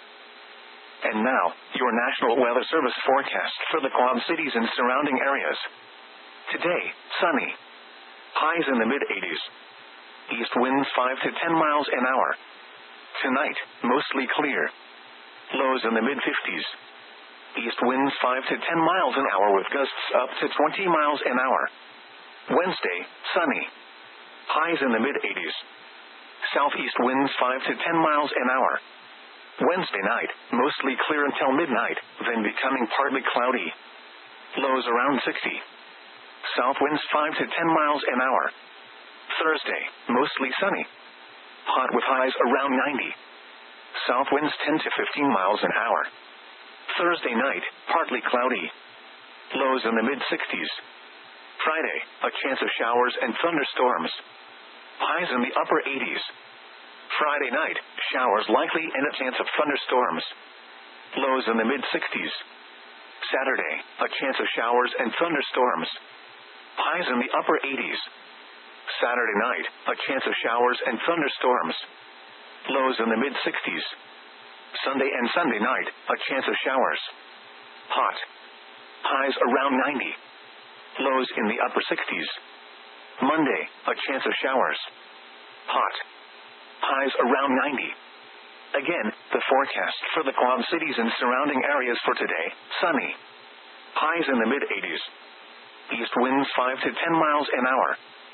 And now, your National Weather Service forecast for the Quad Cities and surrounding areas. Today, sunny. Highs in the mid-eighties. East winds five to ten miles an hour. Tonight, mostly clear. Lows in the mid-fifties. East winds five to ten miles an hour with gusts up to twenty miles an hour. Wednesday, sunny. Highs in the mid-eighties. Southeast winds five to ten miles an hour. Wednesday night, mostly clear until midnight, then becoming partly cloudy. Lows around sixty. South winds five to ten miles an hour. Thursday, mostly sunny. Hot with highs around ninety. South winds ten to fifteen miles an hour. Thursday night, partly cloudy. Lows in the mid-sixties. Friday, a chance of showers and thunderstorms. Highs in the upper eighties. Friday night, showers likely and a chance of thunderstorms. Lows in the mid-sixties. Saturday, a chance of showers and thunderstorms. Highs in the upper eighties. Saturday night, a chance of showers and thunderstorms. Lows in the mid-sixties. Sunday and Sunday night, a chance of showers. Hot. Highs around ninety. Lows in the upper sixties. Monday, a chance of showers. Hot. Highs around ninety. Again, the forecast for the Quad Cities and surrounding areas for today, sunny. Highs in the mid-eighties. East winds five to ten miles an hour.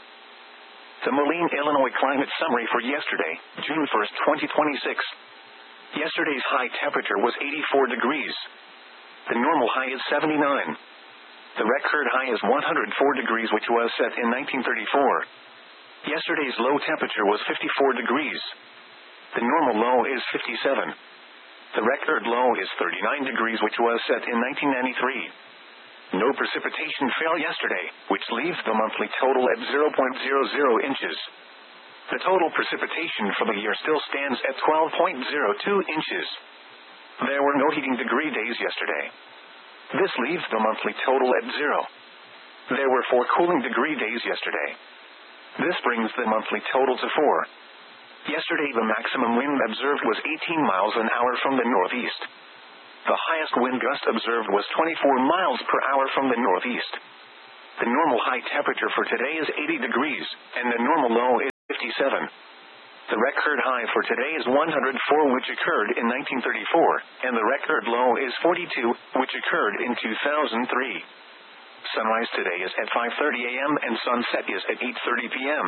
The Moline, Illinois climate summary for yesterday, June first, twenty twenty-six. Yesterday's high temperature was eighty-four degrees. The normal high is seventy-nine. The record high is one hundred four degrees, which was set in nineteen thirty-four. Yesterday's low temperature was fifty-four degrees. The normal low is fifty-seven. The record low is thirty-nine degrees, which was set in nineteen ninety-three. No precipitation fell yesterday, which leaves the monthly total at zero point zero zero inches. The total precipitation for the year still stands at twelve point zero two inches. There were no heating degree days yesterday. This leaves the monthly total at zero. There were four cooling degree days yesterday. This brings the monthly total to four. Yesterday the maximum wind observed was eighteen miles an hour from the northeast. The highest wind gust observed was twenty-four miles per hour from the northeast. The normal high temperature for today is eighty degrees, and the normal low is fifty-seven. The record high for today is one hundred four, which occurred in nineteen thirty-four, and the record low is forty-two, which occurred in two thousand three. Sunrise today is at five thirty a m and sunset is at eight thirty p m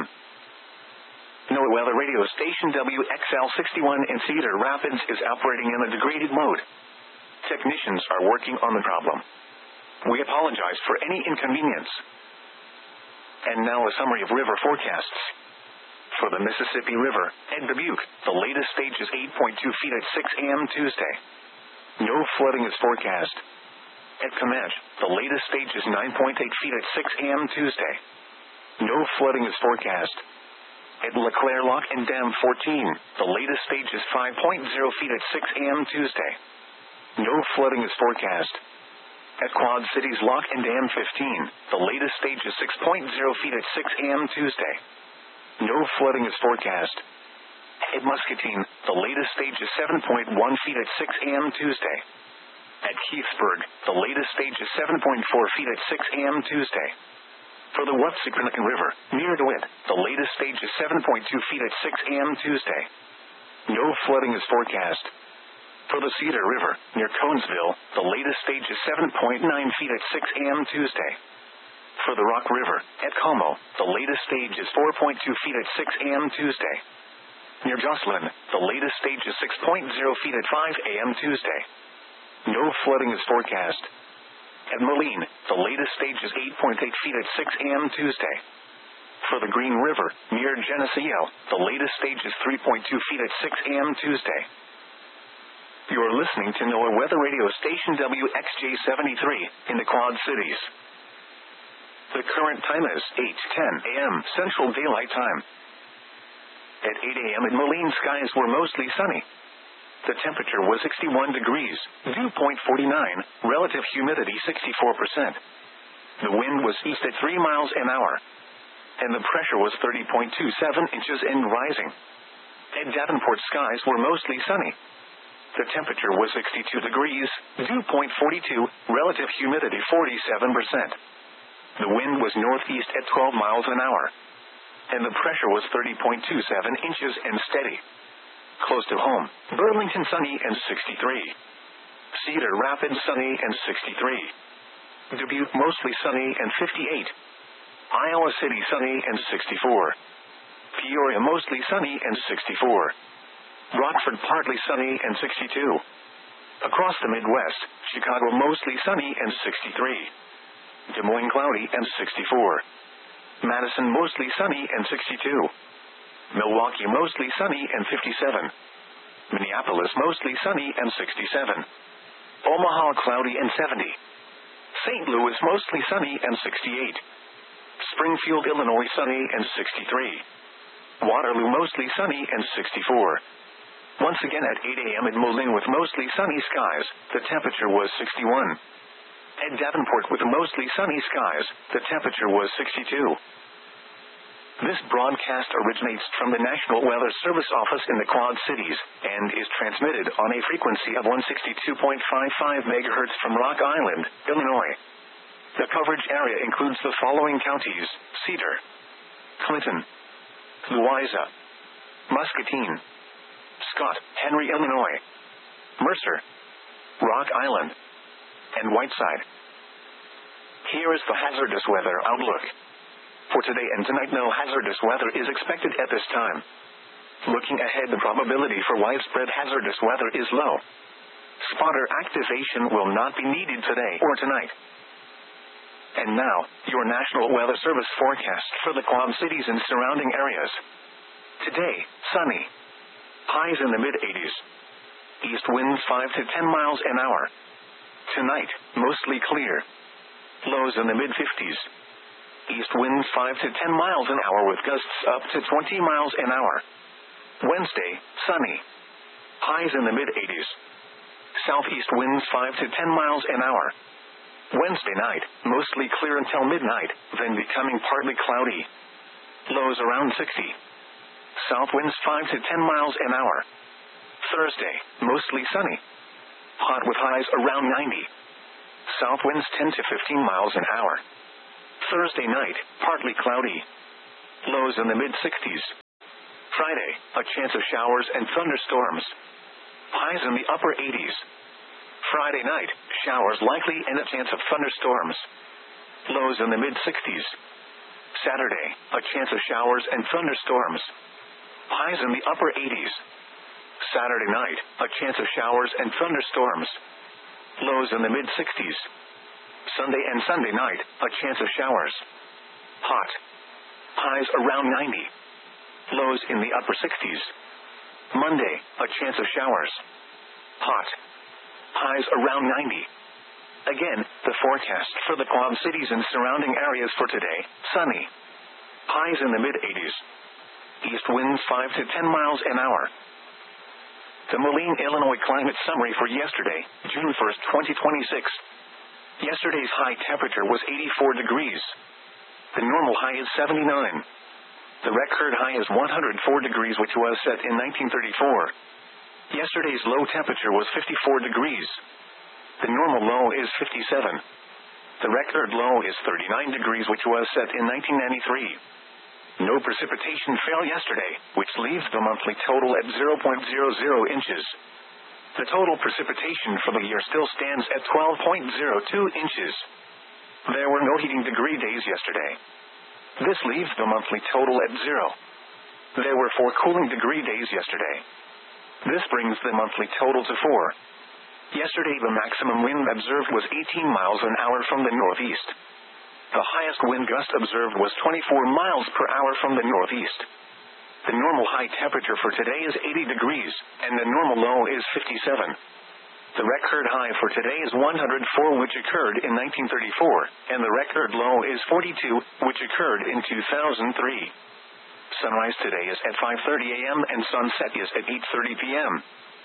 NOAA weather radio station W X L sixty-one in Cedar Rapids is operating in a degraded mode. Technicians are working on the problem. We apologize for any inconvenience. And now a summary of river forecasts. For the Mississippi River, at Dubuque, the latest stage is eight point two feet at six a m Tuesday. No flooding is forecast. At Comanche, the latest stage is nine point eight feet at six a m Tuesday. No flooding is forecast. At LeClaire Lock and Dam fourteen, the latest stage is five point zero feet at six a m Tuesday. No flooding is forecast. At Quad Cities Lock and Dam fifteen, the latest stage is six point zero feet at six a m Tuesday. No flooding is forecast. At Muscatine, the latest stage is seven point one feet at six a m Tuesday. At Keithsburg, the latest stage is seven point four feet at six a m Tuesday. For the Watsiconican River, near DeWitt, the latest stage is seven point two feet at six a m Tuesday. No flooding is forecast. For the Cedar River, near Conesville, the latest stage is seven point nine feet at six a m Tuesday. For the Rock River, at Como, the latest stage is four point two feet at six a m Tuesday. Near Jocelyn, the latest stage is six point zero feet at five a m Tuesday. No flooding is forecast. At Moline, the latest stage is eight point eight feet at six a m Tuesday. For the Green River, near Geneseo, the latest stage is three point two feet at six a m Tuesday. You are listening to NOAA Weather Radio Station W X J seventy-three in the Quad Cities. The current time is eight ten a m Central Daylight Time. At eight a m at Moline, skies were mostly sunny. The temperature was sixty-one degrees, dew point forty-nine, relative humidity sixty-four percent. The wind was east at three miles an hour, and the pressure was thirty point two seven inches and rising. At Davenport, skies were mostly sunny. The temperature was sixty-two degrees, dew point forty-two, relative humidity forty-seven percent. The wind was northeast at twelve miles an hour, and the pressure was thirty point two seven inches and steady. Close to home, Burlington sunny and sixty-three. Cedar Rapids sunny and sixty-three. Dubuque mostly sunny and fifty-eight. Iowa City sunny and sixty-four. Peoria mostly sunny and sixty-four. Rockford partly sunny and sixty-two. Across the Midwest, Chicago mostly sunny and sixty-three. Des Moines cloudy and sixty-four. Madison mostly sunny and sixty-two. Milwaukee mostly sunny and fifty-seven. Minneapolis mostly sunny and sixty-seven. Omaha cloudy and seventy. Saint Louis mostly sunny and sixty-eight. Springfield, Illinois sunny and sixty-three. Waterloo mostly sunny and sixty-four. Once again at eight a m at Moline with mostly sunny skies, the temperature was sixty-one. At Davenport with mostly sunny skies, the temperature was sixty-two. This broadcast originates from the National Weather Service office in the Quad Cities, and is transmitted on a frequency of one sixty-two point five five megahertz from Rock Island, Illinois. The coverage area includes the following counties: Cedar, Clinton, Louisa, Muscatine, Scott, Henry, Illinois, Mercer, Rock Island, and Whiteside. Here is the hazardous weather outlook. For today and tonight, no hazardous weather is expected at this time. Looking ahead, the probability for widespread hazardous weather is low. Spotter activation will not be needed today or tonight. And now, your National Weather Service forecast for the Quad Cities and surrounding areas. Today, sunny. Highs in the mid-eighties. East winds five to ten miles an hour. Tonight, mostly clear. Lows in the mid-fifties. East winds five to ten miles an hour with gusts up to twenty miles an hour. Wednesday, sunny. Highs in the mid-eighties. Southeast winds five to ten miles an hour. Wednesday night, mostly clear until midnight, then becoming partly cloudy. Lows around sixty. South winds five to ten miles an hour. Thursday, mostly sunny. Hot with highs around ninety. South winds ten to fifteen miles an hour. Thursday night, partly cloudy. Lows in the mid-sixties. Friday, a chance of showers and thunderstorms. Highs in the upper eighties. Friday night, showers likely and a chance of thunderstorms. Lows in the mid-sixties. Saturday, a chance of showers and thunderstorms. Highs in the upper eighties. Saturday night, a chance of showers and thunderstorms. Lows in the mid-sixties. Sunday and Sunday night, a chance of showers. Hot. Highs around ninety. Lows in the upper sixties. Monday, a chance of showers. Hot. Highs around ninety. Again, the forecast for the Quad Cities and surrounding areas for today, sunny. Highs in the mid-eighties. East winds five to ten miles an hour. The Moline, Illinois climate summary for yesterday, June first, twenty twenty-six. Yesterday's high temperature was eighty-four degrees. The normal high is seventy-nine. The record high is one hundred four degrees, which was set in nineteen thirty-four. Yesterday's low temperature was fifty-four degrees. The normal low is fifty-seven. The record low is thirty-nine degrees, which was set in nineteen ninety-three. No precipitation fell yesterday, which leaves the monthly total at zero point zero zero inches. The total precipitation for the year still stands at twelve point zero two inches. There were no heating degree days yesterday. This leaves the monthly total at zero. There were four cooling degree days yesterday. This brings the monthly total to four. Yesterday the maximum wind observed was eighteen miles an hour from the northeast. The highest wind gust observed was twenty-four miles per hour from the northeast. The normal high temperature for today is eighty degrees, and the normal low is fifty-seven. The record high for today is one hundred four, which occurred in nineteen thirty-four, and the record low is forty-two, which occurred in two thousand three. Sunrise today is at five thirty a m and sunset is at eight thirty p m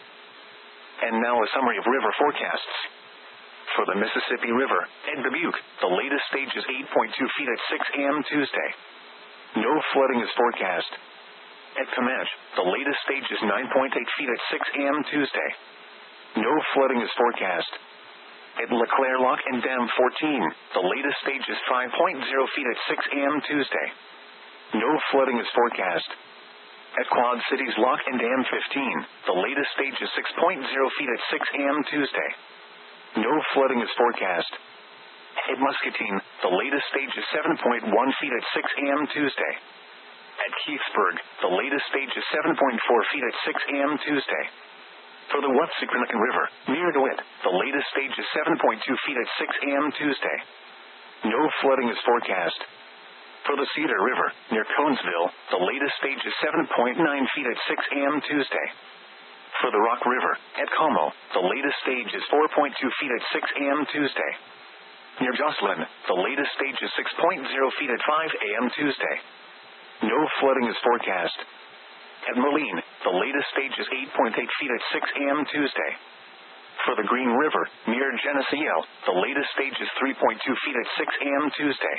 And now a summary of river forecasts. For the Mississippi River, at Dubuque, the latest stage is eight point two feet at six a m Tuesday. No flooding is forecast. At Comanche, the latest stage is nine point eight feet at six a m Tuesday. No flooding is forecast. At LeClaire Lock and Dam fourteen, the latest stage is five point zero feet at six a m Tuesday. No flooding is forecast. At Quad Cities Lock and Dam fifteen, the latest stage is six point zero feet at six a m Tuesday. No flooding is forecast. At Muscatine, the latest stage is seven point one feet at six a m Tuesday. At Keithsburg, the latest stage is seven point four feet at six a m Tuesday. For the Wapsiquanacan River, near DeWitt, the latest stage is seven point two feet at six a m Tuesday. No flooding is forecast. For the Cedar River, near Conesville, the latest stage is seven point nine feet at six a m Tuesday. For the Rock River, at Como, the latest stage is four point two feet at six a m Tuesday. Near Jocelyn, the latest stage is six point zero feet at five a m Tuesday. No flooding is forecast. At Moline, the latest stage is eight point eight feet at six a m Tuesday. For the Green River, near Geneseo, the latest stage is three point two feet at six a m Tuesday.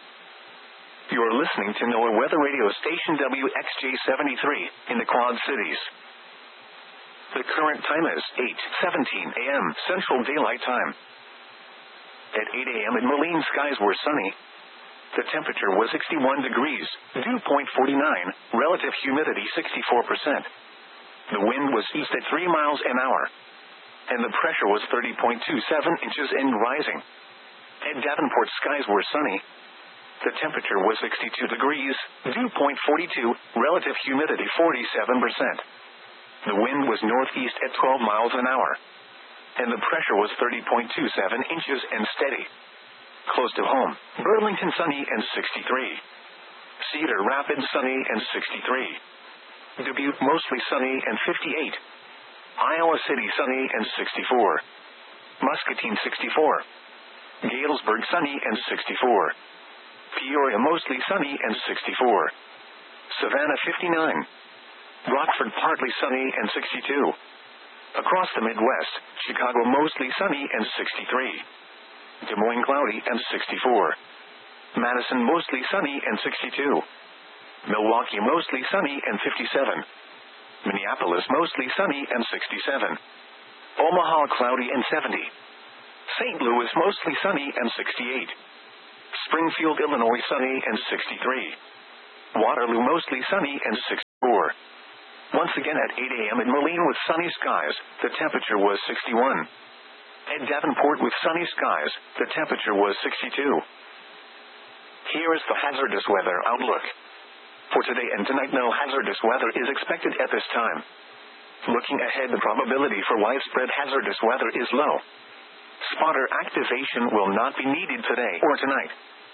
You are listening to NOAA Weather Radio Station W X J seventy-three, in the Quad Cities. The current time is eight seventeen a m Central Daylight Time. At eight a m in Moline, skies were sunny. The temperature was sixty-one degrees, dew point forty-nine, relative humidity sixty-four percent. The wind was east at three miles an hour. And the pressure was thirty point two seven inches and rising. At Davenport, skies were sunny. The temperature was sixty-two degrees, dew point forty-two, relative humidity forty-seven percent. The wind was northeast at twelve miles an hour. And the pressure was thirty point two seven inches and steady. Close to home, Burlington sunny and sixty-three. Cedar Rapids sunny and sixty-three. Dubuque mostly sunny and fifty-eight. Iowa City sunny and sixty-four. Muscatine sixty-four. Galesburg sunny and sixty-four. Peoria mostly sunny and sixty-four. Savannah fifty-nine. Rockford partly sunny and sixty-two. Across the Midwest, Chicago mostly sunny and sixty-three. Des Moines cloudy and sixty-four. Madison mostly sunny and sixty-two. Milwaukee mostly sunny and fifty-seven. Minneapolis mostly sunny and sixty-seven. Omaha cloudy and seventy. Saint Louis mostly sunny and sixty-eight. Springfield, Illinois sunny and sixty-three. Waterloo mostly sunny and sixty-four. Once again at eight a.m. in Moline with sunny skies, the temperature was sixty-one. At Davenport with sunny skies, the temperature was sixty-two. Here is the hazardous weather outlook. For today and tonight, no hazardous weather is expected at this time. Looking ahead, the probability for widespread hazardous weather is low. Spotter activation will not be needed today or tonight.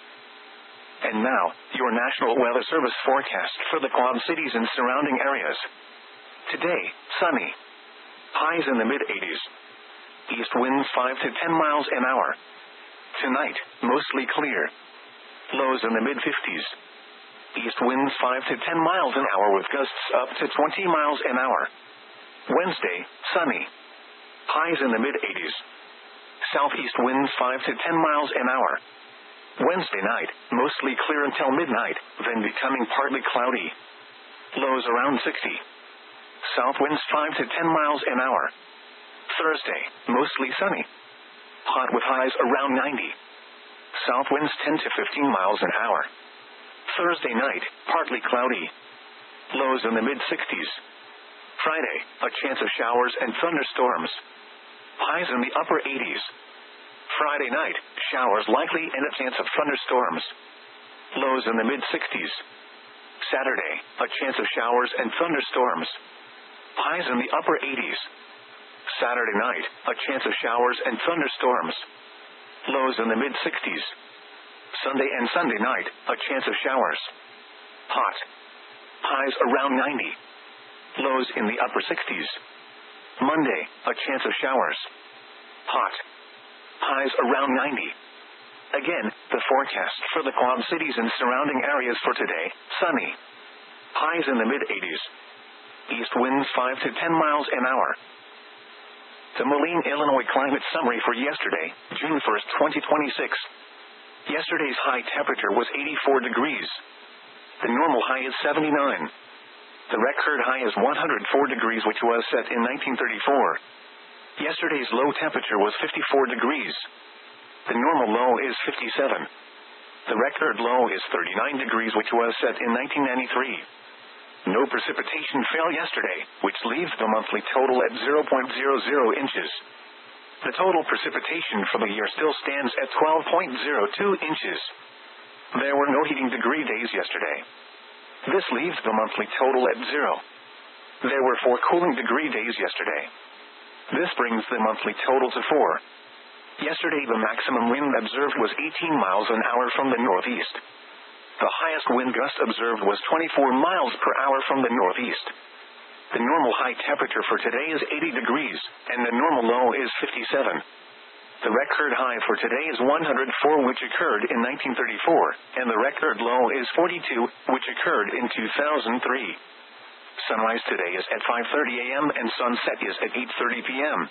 And now, your National Weather Service forecast for the Quad Cities and surrounding areas. Today, sunny. Highs in the mid-eighties. East winds five to ten miles an hour. Tonight, mostly clear. Lows in the mid-fifties. East winds five to ten miles an hour with gusts up to twenty miles an hour. Wednesday, sunny. Highs in the mid-eighties. Southeast winds five to ten miles an hour. Wednesday night, mostly clear until midnight, then becoming partly cloudy. Lows around sixty. South winds five to ten miles an hour. Thursday, mostly sunny. Hot with highs around ninety. South winds ten to fifteen miles an hour. Thursday night, partly cloudy. Lows in the mid-sixties. Friday, a chance of showers and thunderstorms. Highs in the upper eighties. Friday night, showers likely and a chance of thunderstorms. Lows in the mid-sixties. Saturday, a chance of showers and thunderstorms. Highs in the upper eighties. Saturday night, a chance of showers and thunderstorms. Lows in the mid-sixties. Sunday and Sunday night, a chance of showers. Hot. Highs around ninety. Lows in the upper sixties. Monday, a chance of showers. Hot. Highs around ninety. Again, the forecast for the Quad Cities and surrounding areas for today, sunny. Highs in the mid-eighties. East winds five to ten miles an hour. The Moline, Illinois climate summary for yesterday, June first, twenty twenty-six. Yesterday's high temperature was eighty-four degrees. The normal high is seventy-nine. The record high is one hundred four degrees, which was set in nineteen thirty-four. Yesterday's low temperature was fifty-four degrees. The normal low is fifty-seven. The record low is thirty-nine degrees, which was set in nineteen ninety-three. No precipitation fell yesterday, which leaves the monthly total at zero point zero zero inches. The total precipitation for the year still stands at twelve point zero two inches. There were no heating degree days yesterday. This leaves the monthly total at zero. There were four cooling degree days yesterday. This brings the monthly total to four. Yesterday the maximum wind observed was eighteen miles an hour from the northeast. The highest wind gust observed was twenty-four miles per hour from the northeast. The normal high temperature for today is eighty degrees, and the normal low is fifty-seven. The record high for today is one hundred four, which occurred in nineteen thirty-four, and the record low is forty-two, which occurred in two thousand three. Sunrise today is at five thirty a.m. and sunset is at eight thirty p.m.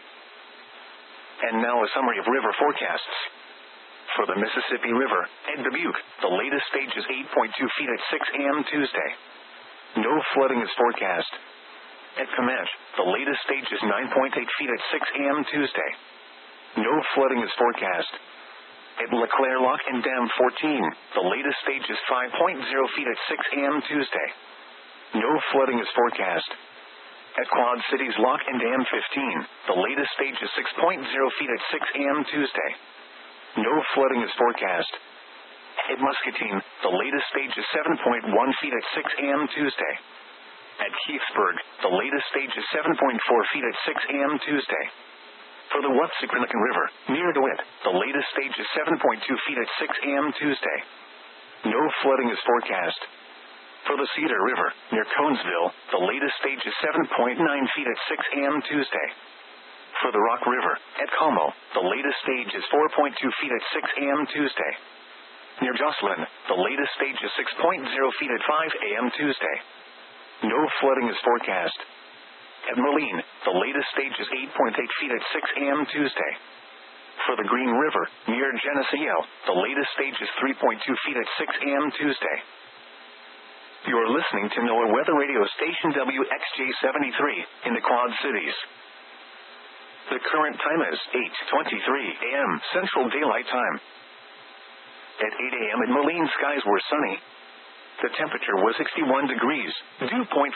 And now a summary of river forecasts. For the Mississippi River, at Dubuque, the latest stage is eight point two feet at six a.m. Tuesday. No flooding is forecast. At Comanche, the latest stage is nine point eight feet at six a.m. Tuesday. No flooding is forecast. At LeClaire Lock and Dam fourteen, the latest stage is five point zero feet at six a.m. Tuesday. No flooding is forecast. At Quad Cities Lock and Dam fifteen, the latest stage is six point zero feet at six a.m. Tuesday. No flooding is forecast. At Muscatine, the latest stage is seven point one feet at six a.m. Tuesday. At Keithsburg, the latest stage is seven point four feet at six a.m. Tuesday. For the Watsicranican River, near DeWitt, the latest stage is seven point two feet at six a.m. Tuesday. No flooding is forecast. For the Cedar River, near Conesville, the latest stage is seven point nine feet at six a.m. Tuesday. For the Rock River, at Como, the latest stage is four point two feet at six a.m. Tuesday. Near Jocelyn, the latest stage is six point zero feet at five a.m. Tuesday. No flooding is forecast. At Moline, the latest stage is eight point eight feet at six a.m. Tuesday. For the Green River, near Geneseo, the latest stage is three point two feet at six a.m. Tuesday. You're listening to NOAA Weather Radio Station W X J seventy-three in the Quad Cities. The current time is eight twenty-three a m Central Daylight Time. At eight a m in Moline, skies were sunny. The temperature was sixty-one degrees. Dew point